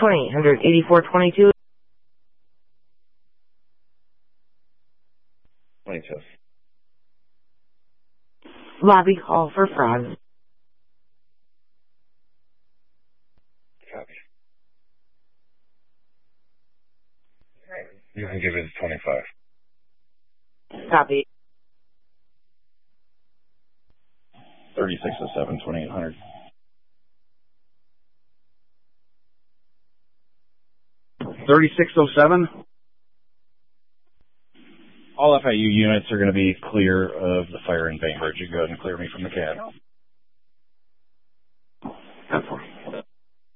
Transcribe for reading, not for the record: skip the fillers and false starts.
288422. 22. Lobby call for fraud. Copy. You can give it 25. Copy. 3607, 2800. All FIU units are going to be clear of the fire in Bainbridge. You go ahead and clear me from the cab. 10-4.